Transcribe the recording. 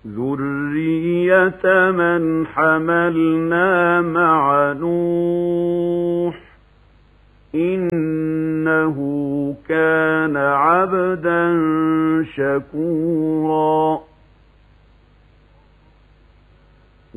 ذرية من حملنا مع نوح إنه كان عبدا شكورا.